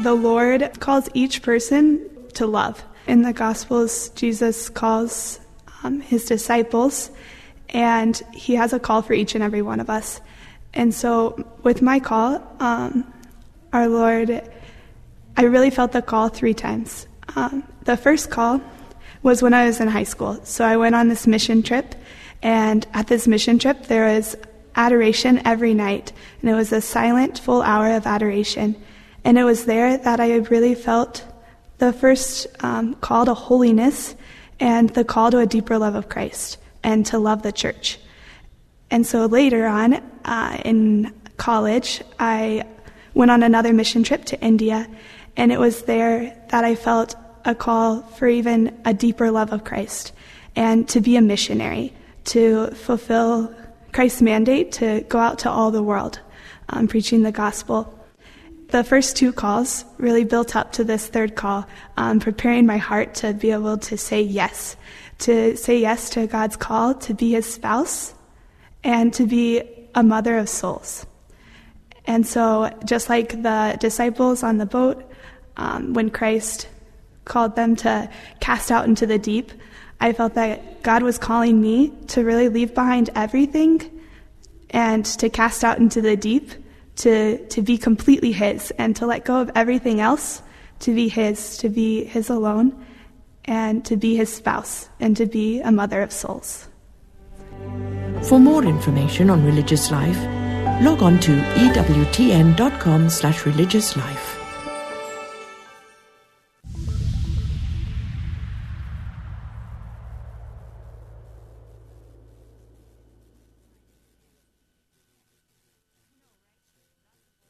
the Lord calls each person to love. In the Gospels, Jesus calls his disciples, and he has a call for each and every one of us. And so with my call, our Lord, I really felt the call 3 times. The first call was when I was in high school. So I went on this mission trip, and at this mission trip there was adoration every night, and it was a silent full hour of adoration. And it was there that I really felt the first call to holiness and the call to a deeper love of Christ and to love the church. And so later on in college, I went on another mission trip to India, and it was there that I felt a call for even a deeper love of Christ and to be a missionary, to fulfill Christ's mandate to go out to all the world, preaching the gospel. The first 2 calls really built up to this third call, preparing my heart to be able to say yes to God's call to be his spouse and to be a mother of souls. And so just like the disciples on the boat, when Christ called them to cast out into the deep, I felt that God was calling me to really leave behind everything and to cast out into the deep, to be completely his, and to let go of everything else, to be his alone, and to be his spouse, and to be a mother of souls. For more information on religious life, log on to ewtn.com/religiouslife.